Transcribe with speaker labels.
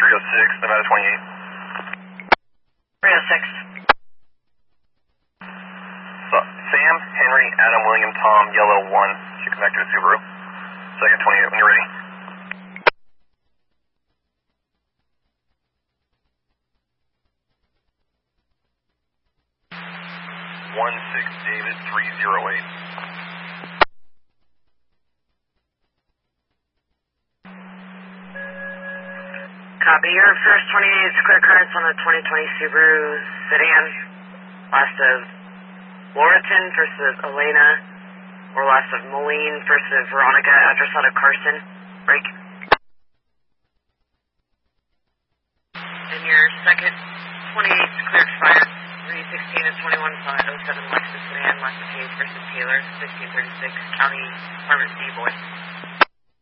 Speaker 1: 306, Nevada 28.
Speaker 2: 306.
Speaker 1: So, Sam, Henry, Adam, William, Tom, Yellow 1. Should come back to a Subaru. Second 28 when you're ready. 16 David 308.
Speaker 2: Copy. Your first 28 is clear currents on the 2020 Subaru sedan. Last of Lauraton versus Elena, or last of Moline versus Veronica, address out of Carson. Break. And your second 28 is clear expired. 316 and 21.07 Lexus sedan, Lexus Hayes versus Taylor, 1636 County Department D, boy.